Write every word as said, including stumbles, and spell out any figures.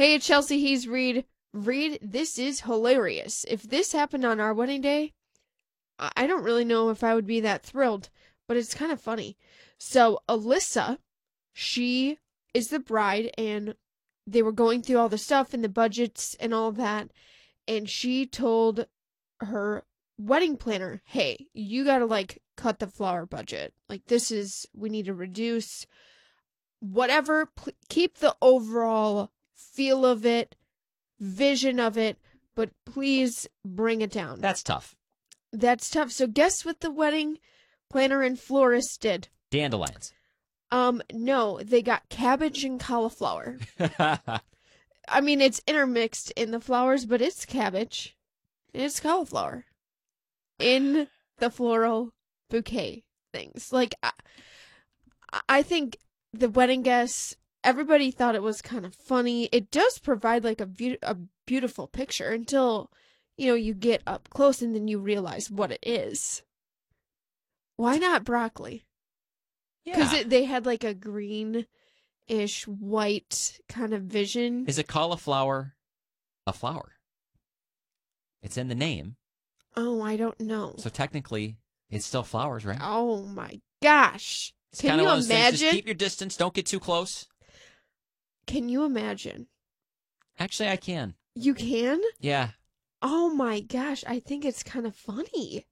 Hey, Chelsea He's Reed. Reed, this is hilarious. If this happened on our wedding day, I don't really know if I would be that thrilled, but it's kind of funny. So, Alyssa, she is the bride, and they were going through all the stuff and the budgets and all of that, and she told her wedding planner, hey, you gotta, like, cut the flower budget. Like, this is, we need to reduce whatever, pl- keep the overall feel of it, vision of it, but please bring it down. That's tough. That's tough. So guess what the wedding planner and florist did? Dandelions. Um, no, they got cabbage and cauliflower. I mean, it's intermixed in the flowers, but it's cabbage. And it's cauliflower. In the floral bouquet things. Like, I, I think the wedding guests, everybody thought it was kind of funny. It does provide, like, a, be- a beautiful picture until, you know, you get up close and then you realize what it is. Why not broccoli? Because Yeah. they had, like, a green-ish white kind of vision. Is a cauliflower a flower? It's in the name. Oh, I don't know. So technically, it's still flowers, right? Oh, my gosh. It's Can kind of you one of those things, imagine? just keep your distance. Don't get too close. Can you imagine? Actually, I can. You can? Yeah. Oh, my gosh. I think it's kind of funny.